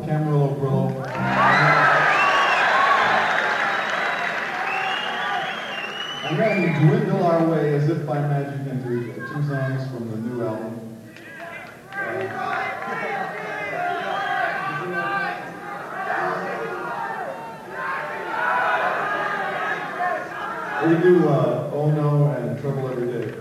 Camarillo Brillo. And then Dwindle Our Way As If by Magic into 2 songs from the new album. We do Oh No and Trouble Every Day.